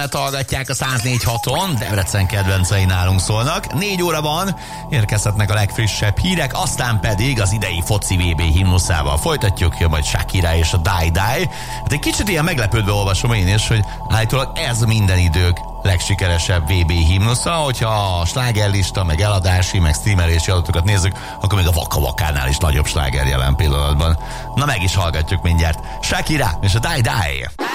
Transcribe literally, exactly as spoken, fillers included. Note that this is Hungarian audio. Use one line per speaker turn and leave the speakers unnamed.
hallgatják a száz négy haton, Debrecen kedvencei nálunk szólnak. Négy óraban érkezhetnek a legfrissebb hírek, aztán pedig az idei foci vé bé himnuszával folytatjuk, jön majd Shakira és a Die Die. Hát egy kicsit ilyen meglepődve olvasom én is, hogy állítólag ez minden idők legsikeresebb vé bé himnusza, hogyha a slágerlista, meg eladási, meg streamelési adatokat nézzük, akkor még a Waka Wakánál is nagyobb sláger jelen pillanatban. Na meg is hallgatjuk mindjárt. Shakira és a Die Die.